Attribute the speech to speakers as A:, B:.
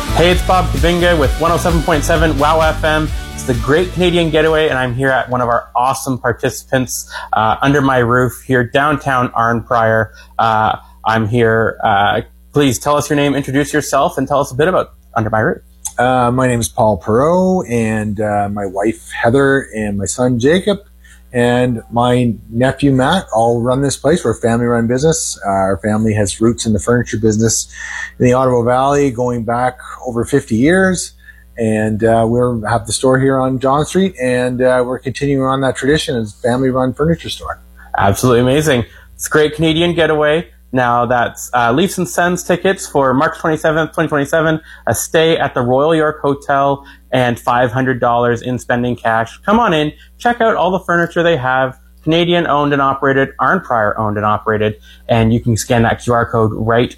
A: Hey, it's Bob Kavinga with 107.7 WOW FM. It's the Great Canadian Getaway, and I'm here at one of our awesome participants under my roof here downtown Arnprior. I'm here. Please tell us your name, introduce yourself, and tell us a bit about Under My Roof.
B: My name is Paul Perreault, and my wife Heather, and my son Jacob, and my nephew Matt all run this place. We're a family-run business. Our family has roots in the furniture business in the Ottawa Valley going back over 50 years. And we have the store here on John Street, and we're continuing on that tradition as a family-run furniture store.
A: Absolutely amazing. It's a Great Canadian Getaway. Now that's Leafs and Sens tickets for March 27th, 2027, a stay at the Royal York Hotel, and $500 in spending cash. Come on in, check out all the furniture they have, Canadian owned and operated, Arnprior owned and operated, and you can scan that QR code right